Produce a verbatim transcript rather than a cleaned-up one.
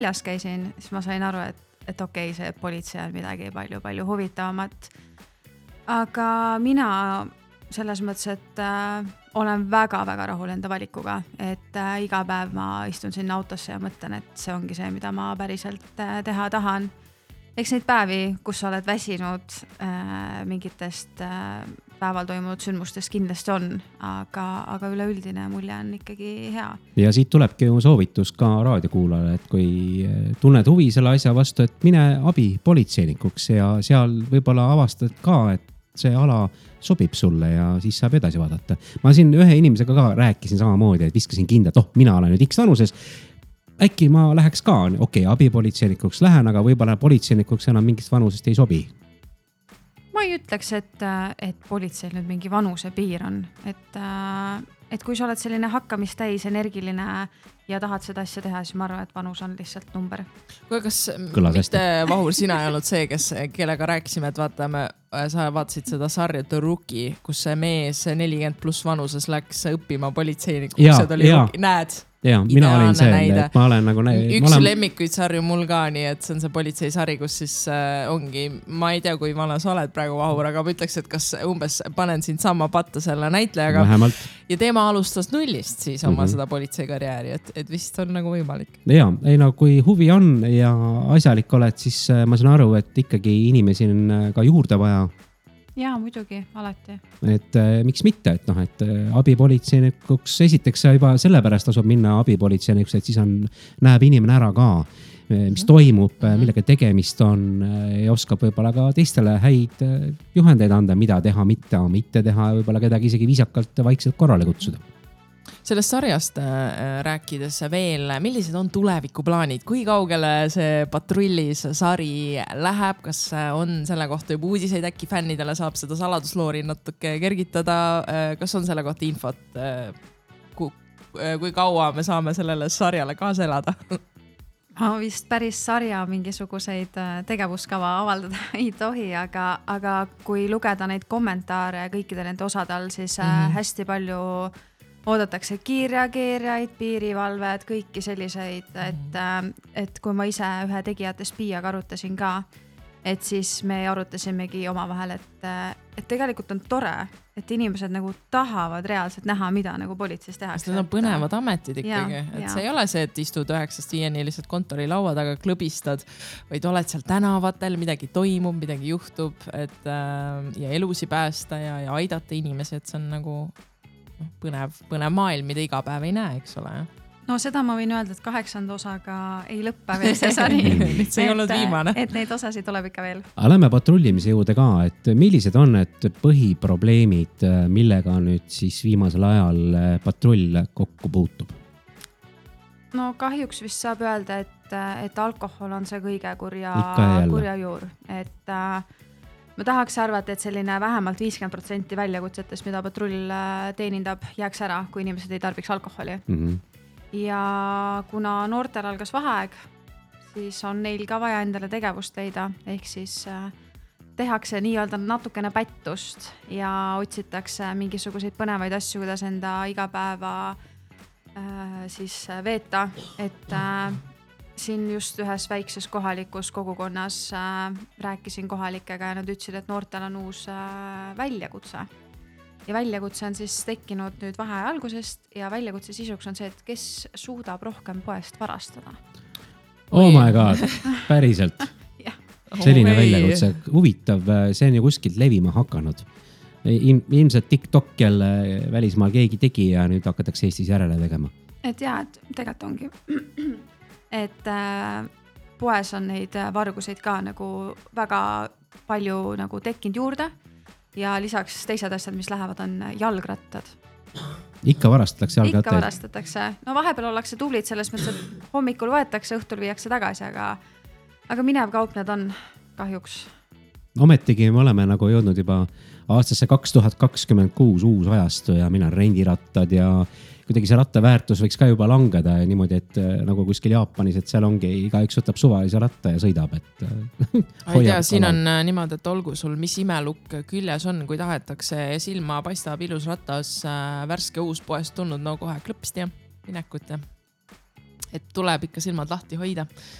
väljas käisin, siis ma sain aru, et, et okei, okay, see politsei on midagi palju-palju huvitavamat. Aga mina selles mõttes, et äh, olen väga-väga rahul enda valikuga, et äh, iga päev ma istun sinna autosse ja mõtlen, et see ongi see, mida ma päriselt äh, teha tahan. Eks neid päevi, kus sa oled väsinud äh, mingitest äh, päeval toimunud sündmustest kindlasti on, aga, aga üleüldine mulje on ikkagi hea. Ja siit tulebki ju soovitus ka raadiokuulajale, et kui tunned huvi selle asja vastu, et mine abi politseinikuks ja seal võib-olla avastad ka, et see ala sobib sulle ja siis saab edasi vaadata. Ma siin ühe inimesega ka rääkisin samamoodi, et viskasin kinda, et oh, mina olen nüüd X vanuses. Äkki ma läheks ka, okei, okay, abipolitseinikuks lähen, aga võib-olla politseinikuks enam mingist vanusest ei sobi. Ma ei ütleks, et, et politseil nüüd mingi vanuse piir on. Et, et kui sa oled selline hakkamistäis, energiline ja tahad seda asja teha, siis ma arvan, et vanus on lihtsalt number. Kui kas Kõlas mitte Vahur, sina ei olnud see, kes, kellega rääkisime, et vaatame, sa vaatasid seda sarja The Rookie, kus see mees nelikümmend pluss vanuses läks õppima politseinikuks. Ja, ja. Näed? Ja, mina olin see, et ma olen nagu... Üks olen... lemmikuid sarju mul ka, nii et see on see politseisari, kus siis äh, ongi, ma ei tea, kui vana sa oled praegu Vahur, aga ma ütleks, et kas umbes panen sind samma patta selle näitlejaga. Vähemalt. Ja tema alustas nullist siis oma mm-hmm. seda politseikarjääri, et, et vist on nagu võimalik. Ja, ei no kui huvi on ja asjalik oled, siis ma saan aru, et ikkagi inimesi on ka juurde vaja. Jaa, muidugi, alati. Et äh, miks mitte, et noh, et äh, abipolitseinikuks esiteks juba sellepärast tasub minna abipolitseinikuks, et siis on, näeb inimene ära ka, mis toimub, millega tegemist on ja oskab võib-olla ka teistele häid juhendeid anda, mida teha, mitte, mitte teha, võib-olla kedagi isegi viisakalt vaikselt korrale kutsuda. Sellest sarjast rääkides veel, millised on tulevikuplaanid, kui kaugele see patrullis sari läheb, kas on selle kohta juba uudiseid, äkki fännidele saab seda saladusloori natuke kergitada, kas on selle kohta infot, kui, kui kaua me saame sellele sarjale kaasa elada? Ma vist päris sarja mingisuguseid tegevuskava avaldada ei tohi, aga, aga kui lugeda neid kommentaare kõikide nende osadel, siis mm-hmm. hästi palju oodatakse kiirreageerijaid, piirivalved, kõiki selliseid, et, et kui ma ise ühe tegijatest Piiaga arutasin ka, et siis me arutasimegi omavahel, et, et tegelikult on tore, et inimesed nagu tahavad reaalselt näha, mida nagu politseis tehakse. Need on põnevad ametid ikkagi, ja, et ja. see ei ole see, et istud üheksast viieni lihtsalt kontori laua taga klõbistad, vaid oled seal tänavatel, midagi toimub, midagi juhtub, et, ja elusi päästa ja, ja aidata inimesi, et see on nagu põnev, põnev maailm, mida iga päev ei näe, eks ole. No seda ma võin öelda, et kaheksanda osaga ei lõppa veel see sari. see ei olnud viimane. Et neid osasid tuleb ikka veel. Lähme patrullimise juurde ka, et millised on need põhiprobleemid, millega nüüd siis viimasel ajal patrull kokku puutub? No kahjuks vist saab öelda, et, et alkohol on see kõige kurja, kurja juur. Et ma tahaks arvata, et selline vähemalt viiskümmend protsenti väljakutsetest, mida patrull teenindab, jääks ära, kui inimesed ei tarbiks alkoholi. Mm-hmm. Ja kuna noortel algas vaheaeg, siis on neil ka vaja endale tegevust leida, ehk siis tehakse nii-öelda natukene pättust ja otsitakse mingisuguseid põnevaid asju, kuidas enda igapäeva siis veeta, et siin just ühes väikses kohalikus kogukonnas äh, rääkisin kohalikega ja nad ütlesid, et noortel on uus äh, väljakutse. Ja väljakutse on siis tekkinud nüüd vaheaja algusest ja väljakutse sisuks on see, et kes suudab rohkem poest varastada. Oh my god, päriselt. Selline väljakutse, huvitav, see on ju kuskilt levima hakanud. Ilmselt TikTok jälle välismaal keegi tegi ja nüüd hakatakse Eestis järele tegema. Et jaa, et tegelikult ongi... et äh, poes on neid varguseid ka nagu väga palju nagu tekkinud juurde ja lisaks teised asjad, mis lähevad, on jalgrattad. Ikka varastatakse jalgrattaid? Ikka varastatakse. No vahepeal ollakse tublid selles mõttes, et hommikul võetakse, õhtul viiakse tagasi, aga, aga minev kaup need on kahjuks. Ometigi me oleme nagu jõudnud juba aastasse kaks tuhat kakskümmend kuus uus ajastu ja mina rattad ja kuidagi see ratta väärtus võiks ka juba langeda ja niimoodi, et nagu kuskil Jaapanis, et seal ongi igaüks võtab suvalise ratta ja sõidab. Et ei tea, siin on niimoodi, et olgu sul, mis imelukk küljes on, kui tahetakse silma paistab ilus ratas, värske uus poest tulnud, no kohe klõpsti ja minekut ja et tuleb ikka silmad lahti hoida.